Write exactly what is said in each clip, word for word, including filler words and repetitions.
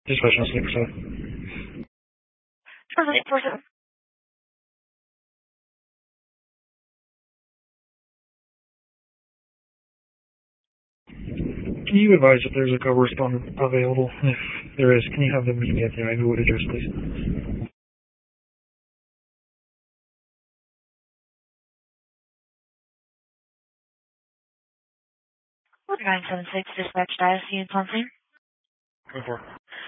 Dispatch on sleeper side. Translate person. Can you advise if there's a co-responder available? If there is, can you have them meet me at the Ironwood address, please? nine seven six dispatch status unit something. Go for it.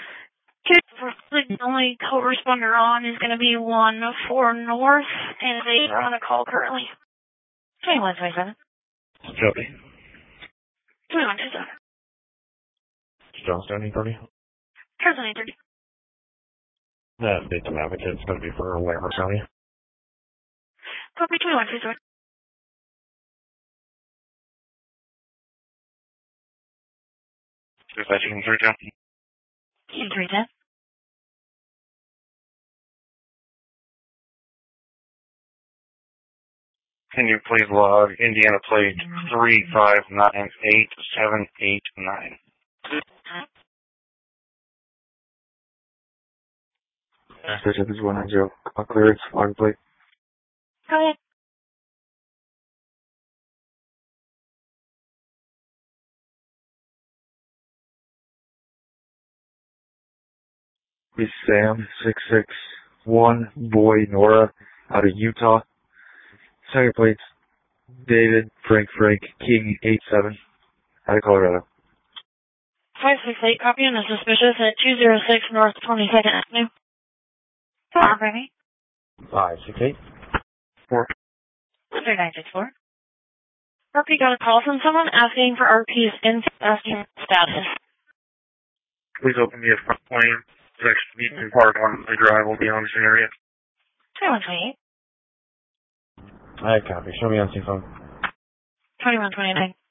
The only co-responder on is going to be one four North, and they are on a call currently. twenty-one twenty-seven. Copy. twenty-one twenty-seven. Johnstown, eight thirty. Carson eight thirty. That date to advocate. It's going to be for Lambert County. Copy twenty-one twenty-seven. Dispatching three ten. In three ten. Can you please log Indiana plate three five nine eight seven eight nine? Dispatch is one nine zero. Clearance, log plate. Go ahead. Is Sam six six one Boy Nora out of Utah. Second plates David Frank Frank King eight seven out of Colorado. five six eight, copy and is suspicious at two oh six North twenty-second Avenue. Come on, baby. five six eight four. three nine six four. R P got a call from someone asking for R P's in asking status. Please open the front lane. Next meet and park on the drive will be on this area. twenty-one twenty-eight. I copy. Show me on C phone. twenty-one twenty-nine.